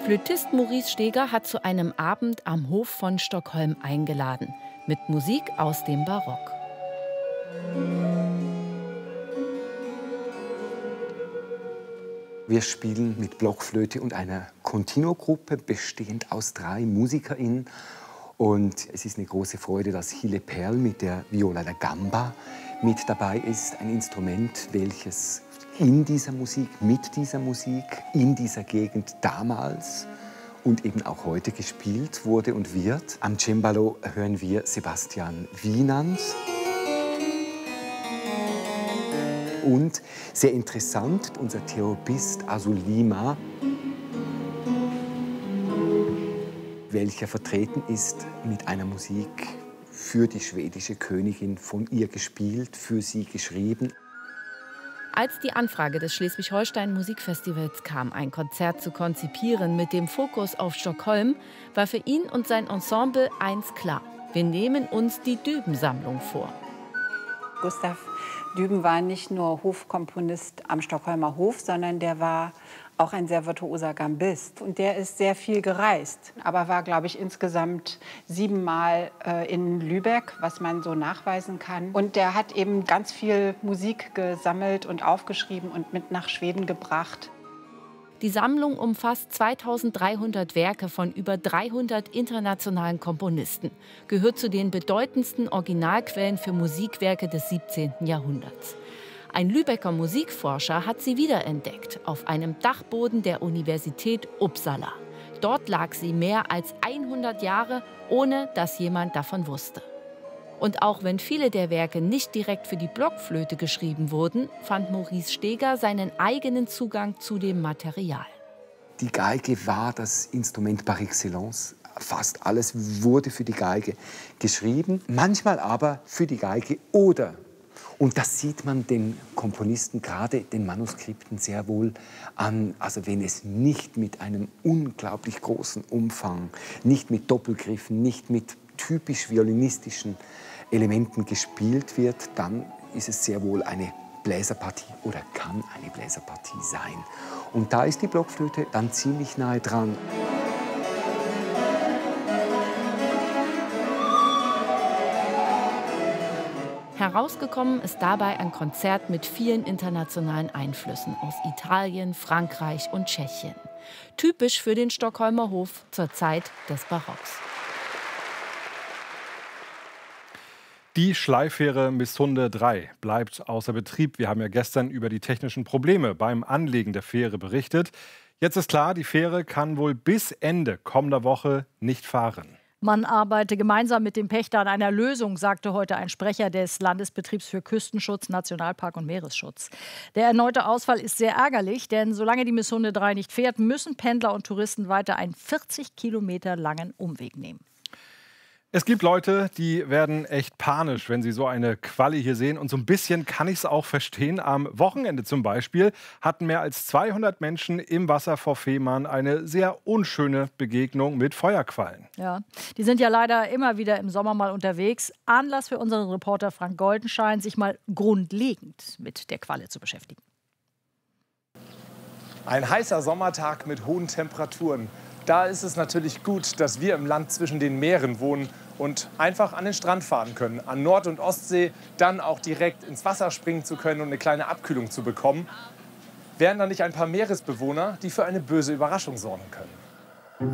Flötist Maurice Steger hat zu einem Abend am Hof von Stockholm eingeladen. Mit Musik aus dem Barock. Wir spielen mit Blockflöte und einer Continuo-Gruppe, bestehend aus 3 MusikerInnen. Und es ist eine große Freude, dass Hille Perl mit der Viola da Gamba mit dabei ist. Ein Instrument, welches in dieser Musik, mit dieser Musik, in dieser Gegend damals und eben auch heute gespielt wurde und wird. Am Cembalo hören wir Sebastian Wienand. Und sehr interessant, unser Theorbist Asulima, welcher vertreten ist mit einer Musik für die schwedische Königin, von ihr gespielt, für sie geschrieben. Als die Anfrage des Schleswig-Holstein Musikfestivals kam, ein Konzert zu konzipieren mit dem Fokus auf Stockholm, war für ihn und sein Ensemble eins klar: Wir nehmen uns die Düben-Sammlung vor. Gustav Düben war nicht nur Hofkomponist am Stockholmer Hof, sondern der war auch ein sehr virtuoser Gambist. Und der ist sehr viel gereist, aber war, glaube ich, insgesamt 7 Mal in Lübeck, was man so nachweisen kann. Und der hat eben ganz viel Musik gesammelt und aufgeschrieben und mit nach Schweden gebracht. Die Sammlung umfasst 2300 Werke von über 300 internationalen Komponisten, gehört zu den bedeutendsten Originalquellen für Musikwerke des 17. Jahrhunderts. Ein Lübecker Musikforscher hat sie wiederentdeckt auf einem Dachboden der Universität Uppsala. Dort lag sie mehr als 100 Jahre, ohne dass jemand davon wusste. Und auch wenn viele der Werke nicht direkt für die Blockflöte geschrieben wurden, fand Maurice Steger seinen eigenen Zugang zu dem Material. Die Geige war das Instrument par excellence. Fast alles wurde für die Geige geschrieben, manchmal aber für die Geige oder. Und das sieht man den Komponisten, gerade den Manuskripten, sehr wohl an. Also wenn es nicht mit einem unglaublich großen Umfang, nicht mit Doppelgriffen, nicht mit typisch violinistischen Elementen gespielt wird, dann ist es sehr wohl eine Bläserpartie oder kann eine Bläserpartie sein. Und da ist die Blockflöte dann ziemlich nahe dran. Herausgekommen ist dabei ein Konzert mit vielen internationalen Einflüssen aus Italien, Frankreich und Tschechien. Typisch für den Stockholmer Hof zur Zeit des Barocks. Die Schleifähre Missunde 3 bleibt außer Betrieb. Wir haben ja gestern über die technischen Probleme beim Anlegen der Fähre berichtet. Jetzt ist klar, die Fähre kann wohl bis Ende kommender Woche nicht fahren. Man arbeite gemeinsam mit dem Pächter an einer Lösung, sagte heute ein Sprecher des Landesbetriebs für Küstenschutz, Nationalpark und Meeresschutz. Der erneute Ausfall ist sehr ärgerlich, denn solange die Missunde 3 nicht fährt, müssen Pendler und Touristen weiter einen 40 Kilometer langen Umweg nehmen. Es gibt Leute, die werden echt panisch, wenn sie so eine Qualle hier sehen. Und so ein bisschen kann ich es auch verstehen. Am Wochenende zum Beispiel hatten mehr als 200 Menschen im Wasser vor Fehmarn eine sehr unschöne Begegnung mit Feuerquallen. Ja, die sind ja leider immer wieder im Sommer mal unterwegs. Anlass für unseren Reporter Frank Goldenschein, sich mal grundlegend mit der Qualle zu beschäftigen. Ein heißer Sommertag mit hohen Temperaturen. Da ist es natürlich gut, dass wir im Land zwischen den Meeren wohnen und einfach an den Strand fahren können. An Nord- und Ostsee dann auch direkt ins Wasser springen zu können und eine kleine Abkühlung zu bekommen. Wären da nicht ein paar Meeresbewohner, die für eine böse Überraschung sorgen können?